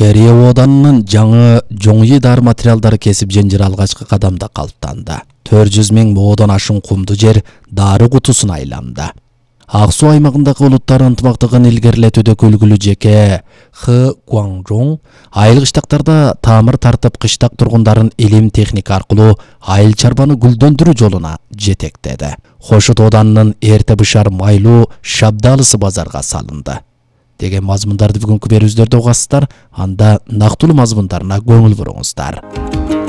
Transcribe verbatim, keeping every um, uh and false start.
Корея оданынын жаңы жоңи дар материалдары кесип женжир алгачкы кадамда калыптанды. төрт жүз миң модон ашын кумду жер дары кутусуна айланды. Ак суу аймагындагы улуттар ынтымактыгын илгерилетүүдө көлгүлүү жеке Хы Гуанжоң айыл кыштактарда тамыр тартып кыштак тургундарын илим техника аркылуу айыл чарбаны гүлдөндүрүү жолуна жетектеди. Хошут оданынын эрте бышар майлуу шабдалысы базарга салынды деген мазмундарды бүгүнкү берүүбүздөрдө угасыздар. Анда нактылуу мазмундарына көңүл буруңуздар.